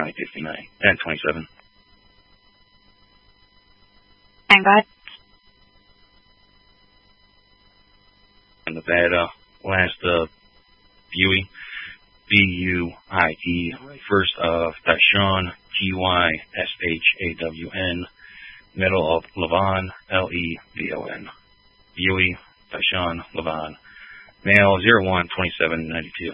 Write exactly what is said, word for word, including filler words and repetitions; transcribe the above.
County fifty-nine, and twenty-seven. And God. And Nevada, last of Buie, B U I E, first of Dashon, G Y S H A W N, middle of Levon, L E V O N. Buie, Dashon, Levon. Male zero one twenty-seven ninety-two.